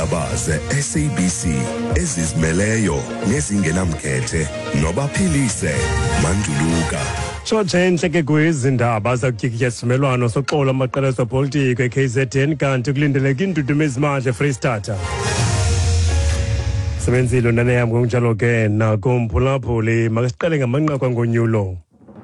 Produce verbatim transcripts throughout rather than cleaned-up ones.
Izindaba ze-S A B C ezizimeleyo nezingenamkhethe nobaphilise Manduluka. Tshotshe entle ke kwizindaba zakutyikitya isivumelwano soxolo amaqela ezopolitiko e-K Z N kanti kulindeleke indudumo ezimandla eFreystata. Sebenzile nane yam ngokunjalo ke nakumphulaphuli makasiqale ngamanqaku angonyulo.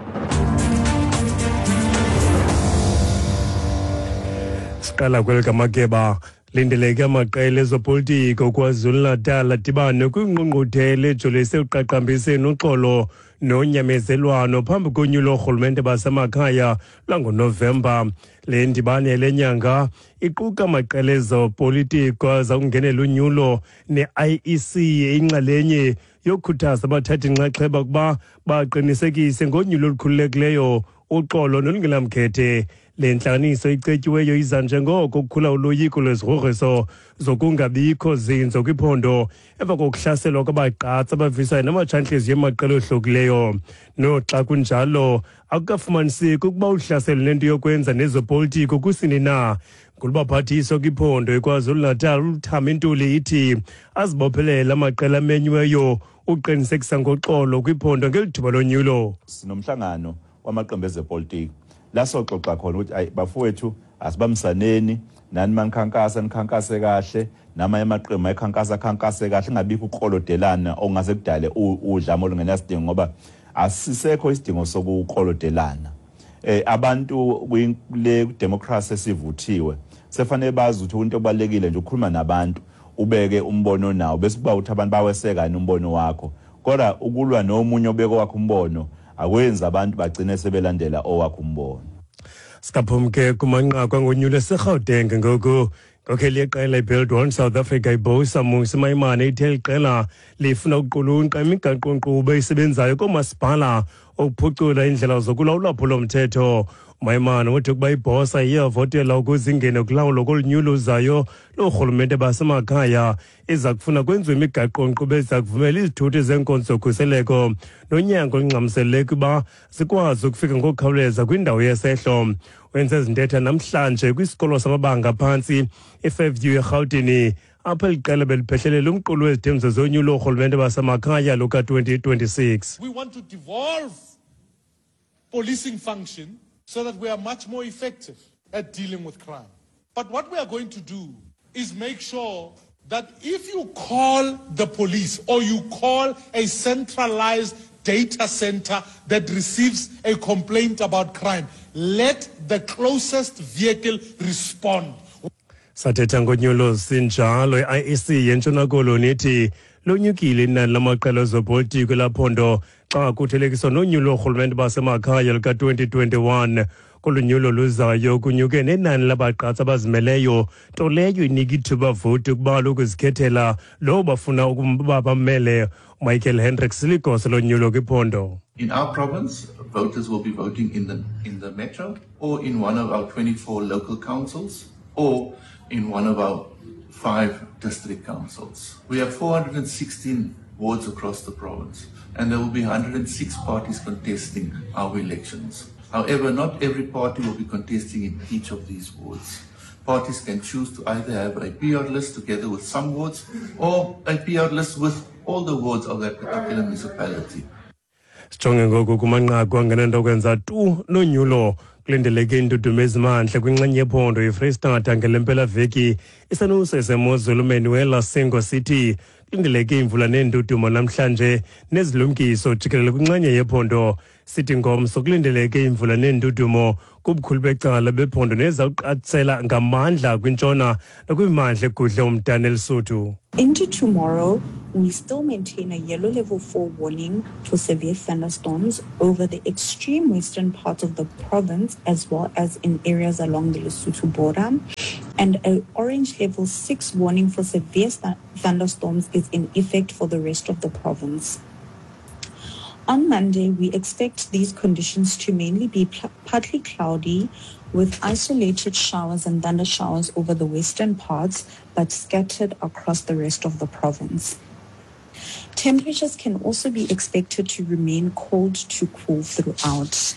Siqala kweli kaMakeba lindeleke amaqela ezopolitiko KwaZulu-Natal adibane kwingqungquthela ejolise uqaqambiseni uxolo nonyamezelwano phambi konyulo orhulumente basemakhaya langoNovemba. Le ndibane lenyanga iquka amaqela ezopolitiko azakungenela unyulo ne-I E C inxalenye yokukhuthaza abathatha inxaxheba ukuba baqinisekise ngonyulo olukhululekileyo uxolo nolungenamkhethe. Le ntlanganiso icetyiweyo iza njengoko kukhula uloyiko lwezigrogriso zokungabikho zinzo kwiphondo emva kokuhlaselwa kwabagqatsi abavisayo namatshantliziyo emaqela ohlukileyo. Noxa kunjalo akukafumaniseki ukuba uhlaselo nento yokwenza nezopolitiko kusini na. Ngolubaphathiswa kwiphondo eKwaZulu-Natal uThami Ntuli ithi azibophelela amaqela amenyiweyo uqinisekisa ngoxolo kwiphondo ngelithuba lonyulo. Sinomhlangano wamaqembu ezepolitiko la soxoxa khona ukuthi ayi bafowethu asibamsaneni nani manikhankasa nikhankase kahle nama emaqembu ayikhankasa khankase kahle ingabikho uqolodelana ongase kudale udlamo olungenasidingo ngoba asisekho isidingo sokuqolodelana. Eh abantu kule democracy esivuthiwe sefanele bazi ukuthi into obalekile nje ukukhuluma nabantu ubeke umbono nawo bese kuba uthi abantu baweseka umbono wakho kodwa ukulwa nomunye obeke wakhe umbono akwenza abantu bagcine sebelandela owakhe umbono. Sikaphumke kumanqaku angonyulo eseGauteng ngoku ngokheli yeqela iBuild One South Africa iBosa Musi Maimane ithe iqela lifuna uqulunqa imigaqo-nkqubo esebenzayo koomasipala ukuphucula indlela zokulawula ulwaphulomthetho. Maimane uthi ukuba iBosa iyavotela ukuze ingene kulawulo kolunyulo uzayo loorhulumente basemakhaya iza kufuna kwenziwa imigaqo-nkqubo eza kuvumela izithuthi zeenkonzo zokhuseleko nonyango olungxamiseleke ukuba zikwazi ukufika ngokukhawuleza kwindawo yesehlo. Wenze ezintetha namhlanje kwisikolo samabanga aphantsi i-Fairview eRhawutini apho eli qela beliphehlelele umqulu wezithembiso zonyulo orhulumente basemakhaya luka twenty twenty-six. We want to devolve policing function so that we are much more effective at dealing with crime. But what we are going to do is make sure that if you call the police or you call a centralized data center that receives a complaint about crime, let the closest vehicle respond. Sathetha ngonyulo sinjalo i-I E C yentshona koloni ithi lonyukile inani lamaqela ezopolitiko laphondo xa kuthelekiswa nonyulo orhulumente basemakhaya luka twenty twenty-one. Kolunyulo luzayo kunyuke nenani labagqatsi abazimeleyo nto leyo inika ithuba voti ukuba lokuzikhethela lo bafuna ukuba bamele. Michael Hendricks ligosa lonyulo kwiphondo. In our province, voters will be voting in the in the metro or in one of our twenty-four local councils or in one of our five district councils. We have four hundred sixteen wards across the province and there will be one hundred six parties contesting our elections. However, not every party will be contesting in each of these wards. Parties can choose to either have a P R list together with some wards or a P R list with all the wards of that particular municipality. Sijonge ngoku kumanqaku angenento kwenza tu nonyulo kulindeleke indudumo ezimandla kwinxenye yephondo iFreystata ngelempelaveki isanuse semozulu Manuela Singo City kulindeleke imvula neendudumo namhlanje nezilumkiso jikelele kwinxenye yephondo. Sithi ngomso kulindeleke imvula neendudumo kubukhulu becala bephondo nezawuqatsela ngamandla kwintshona nakwimandla egudle umdana elisuthu. Into tomorrow, we still maintain a yellow level four warning for severe thunderstorms over the extreme western part of the province as well as in areas along the Lesotho border. And an orange level six warning for severe th- thunderstorms is in effect for the rest of the province. On Monday, we expect these conditions to mainly be pl- partly cloudy with isolated showers and thunder showers over the western parts, but scattered across the rest of the province. Temperatures can also be expected to remain cold to cool throughout.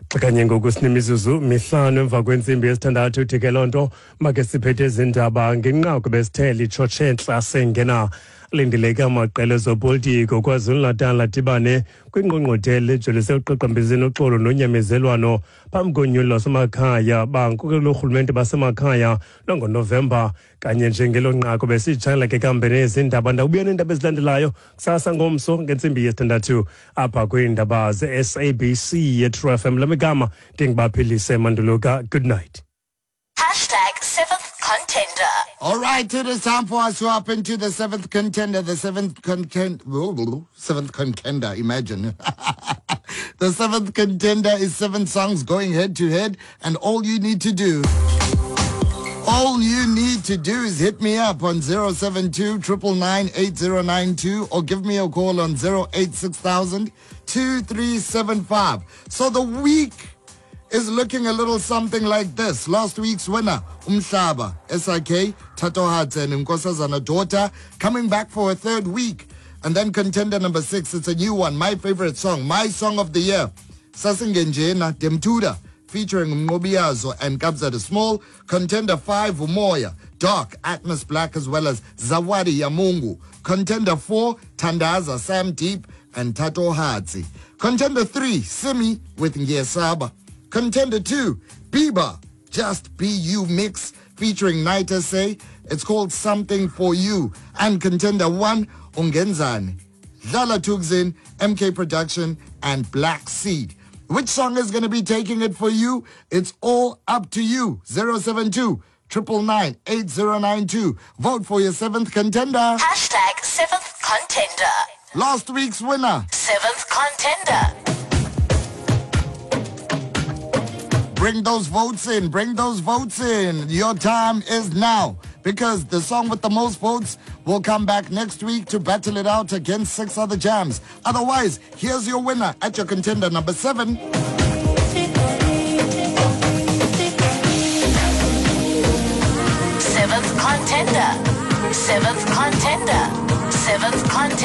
kanye ngoku sinemizuzu mihlanu emva kwentsimbi yesithandathu uthi ke loo nto make siphethe ezindaba ngenqaku besithe litshotshe entla sengena lindeleke amaqela ezopolitiko KwaZulu-Natal adibane kwingqungquthela ejolise uqaqambezeni uxolo nonyamezelwano phambi konyulo lwasemakhaya bankokeli lorhulumente basemakhaya longoNovemba kanye njengelo nqaku besijayela ke kambe nezindaba ndawubuya neendaba ezilandelayo kusasa ngomso ngentsimbi yesithandathu apha kwiindaba ze-S A B C ye-True F M. Lamagama ndingibaphilise Manduluka. Good night. Hashtag seventh contender. All right, it is time for us to hop into the seventh contender. The seventh content, seventh contender. Imagine the seventh contender is seven songs going head to head, and all you need to do, all you need to do is hit me up on zero seven two nine nine eight zero nine two or give me a call on zero eight six thousand two three seven five. So the week is looking a little something like this. Last week's winner, Umhlaba, S I K, Thatohatse and Nkosazana daughter, coming back for a third week. And then contender number six, it's a new one, my favorite song, my song of the year, Sasingenjena, Demtuda, featuring Mgobiazo and Kabza the Small. Contender five, Umoya, Dark, Atmos Black, as well as Zawadi Yamungu. Contender four, Tandaza, Sam Deep, and Thatohatse. Contender three, Simi with Ngiesaba. Contender two, Biba, Just Be You Mix, featuring Naita Say. It's called Something For You. And contender one, Ungenzani, Dlala Tugzin, M K Production, and Black Seed. Which song is going to be taking it for you? It's all up to you. zero seven two nine nine eight zero nine two. Vote for your seventh contender. Hashtag seventh contender. Last week's winner. Seventh contender. Bring those votes in. Bring those votes in. Your time is now. Because the song with the most votes will come back next week to battle it out against six other jams. Otherwise, here's your winner at your contender number seven. Seventh contender. Seventh contender. Seventh contender.